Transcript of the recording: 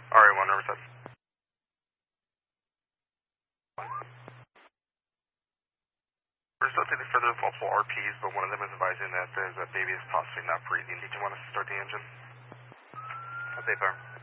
RA1 Riverside. We're still taking further multiple RPs, but one of them is advising that there's a baby is possibly not breathing. Did you want us to start the engine? Update firm.